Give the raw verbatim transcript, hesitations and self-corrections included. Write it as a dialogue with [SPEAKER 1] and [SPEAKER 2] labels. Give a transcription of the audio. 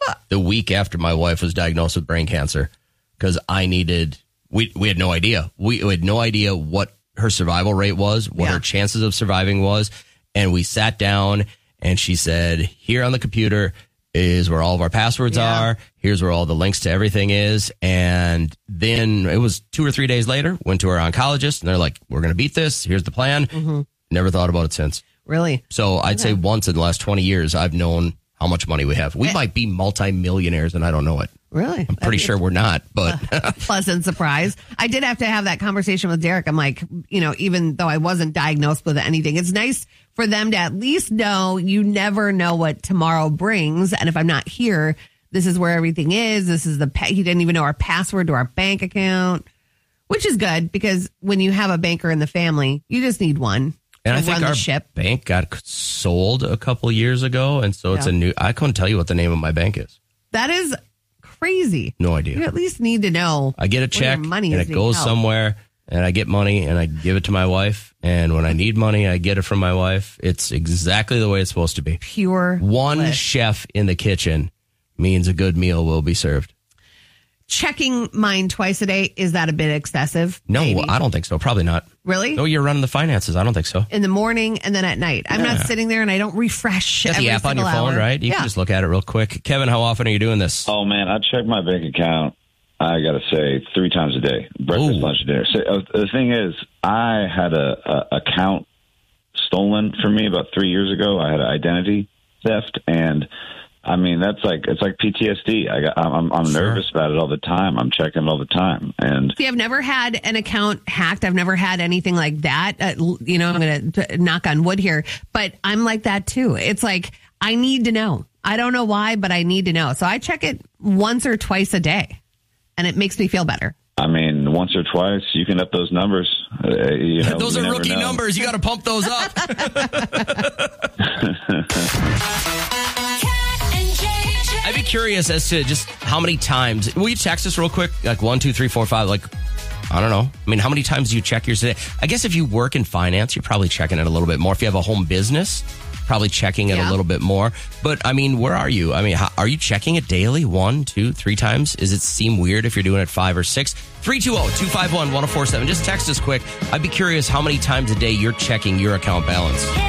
[SPEAKER 1] the week after my wife was diagnosed with brain cancer because I needed, we, we had no idea. We, we had no idea what her survival rate was, what
[SPEAKER 2] Yeah.
[SPEAKER 1] her chances of surviving was. And we sat down and she said, here on the computer is where all of our passwords
[SPEAKER 2] Yeah.
[SPEAKER 1] are. Here's where all the links to everything is. And then it was two or three days later, went to her oncologist and they're like, we're going to beat this. Here's the plan.
[SPEAKER 2] Mm-hmm.
[SPEAKER 1] Never thought about it since.
[SPEAKER 2] Really?
[SPEAKER 1] So I'd say once in the last twenty years, I've known how much money we have. We might be multimillionaires and I don't know it.
[SPEAKER 2] Really?
[SPEAKER 1] I'm pretty sure we're not, but
[SPEAKER 2] Pleasant surprise. I did have to have that conversation with Derek. I'm like, you know, even though I wasn't diagnosed with anything, it's nice for them to at least know you never know what tomorrow brings. And if I'm not here, this is where everything is. This is the, pa- he didn't even know our password to our bank account, which is good because when you have a banker in the family, you just need one.
[SPEAKER 1] and I
[SPEAKER 2] to
[SPEAKER 1] think
[SPEAKER 2] run the
[SPEAKER 1] our
[SPEAKER 2] ship.
[SPEAKER 1] bank got sold a couple years ago. And so it's
[SPEAKER 2] Yeah.
[SPEAKER 1] a new, I couldn't tell you what the name of my bank is.
[SPEAKER 2] That is crazy.
[SPEAKER 1] No
[SPEAKER 2] You
[SPEAKER 1] idea.
[SPEAKER 2] at least need to know.
[SPEAKER 1] I get a
[SPEAKER 2] where
[SPEAKER 1] check
[SPEAKER 2] your money
[SPEAKER 1] and
[SPEAKER 2] is
[SPEAKER 1] it
[SPEAKER 2] being
[SPEAKER 1] goes
[SPEAKER 2] held.
[SPEAKER 1] somewhere and I get money and I give it to my wife. And when I need money, I get it from my wife. It's exactly the way it's supposed to be.
[SPEAKER 2] Pure
[SPEAKER 1] One
[SPEAKER 2] bliss.
[SPEAKER 1] chef in the kitchen means a good meal will be served.
[SPEAKER 2] Checking mine twice a day, is that a bit excessive?
[SPEAKER 1] No,
[SPEAKER 2] Maybe.
[SPEAKER 1] I don't think so. Probably not.
[SPEAKER 2] Really?
[SPEAKER 1] No, you're running the finances. I don't think so.
[SPEAKER 2] In the morning and then at night. I'm not
[SPEAKER 1] Yeah.
[SPEAKER 2] sitting there and I don't refresh
[SPEAKER 1] You got
[SPEAKER 2] every
[SPEAKER 1] the app on your
[SPEAKER 2] single
[SPEAKER 1] phone,
[SPEAKER 2] hour.
[SPEAKER 1] right? You
[SPEAKER 2] yeah.
[SPEAKER 1] can just look at it real quick. Kevin, how often are you doing this?
[SPEAKER 3] Oh, man, I check my bank account, I got to say, three times a day. Breakfast,
[SPEAKER 1] Ooh.
[SPEAKER 3] lunch, and dinner. So, uh, the thing is, I had a, a account stolen from me about three years ago. I had an identity theft, and I mean, that's like, it's like P T S D. I got, I'm, I'm
[SPEAKER 1] Sure.
[SPEAKER 3] nervous about it all the time. I'm checking it all the time. And
[SPEAKER 2] See, I've never had an account hacked. I've never had anything like that. Uh, l- you know, I'm going to knock on wood here, but I'm like that too. It's like, I need to know. I don't know why, but I need to know. So I check it once or twice a day and it makes me feel better.
[SPEAKER 3] I mean, once or twice, you can up those numbers. Uh, you know,
[SPEAKER 1] Those
[SPEAKER 3] you
[SPEAKER 1] are
[SPEAKER 3] never
[SPEAKER 1] rookie
[SPEAKER 3] know.
[SPEAKER 1] numbers. You got to pump those up. I'd be curious as to just how many times. Will you text us real quick? Like one, two, three, four, five. Like, I don't know. I mean, how many times do you check yours a day? I guess if you work in finance, you're probably checking it a little bit more. If you have a home business, probably checking it
[SPEAKER 2] Yeah.
[SPEAKER 1] a little bit more. But I mean, where are you? I mean, how, are you checking it daily? One, two, three times? Does it seem weird if you're doing it five or six? three two zero, two five one, one zero four seven. Just text us quick. I'd be curious how many times a day you're checking your account balance.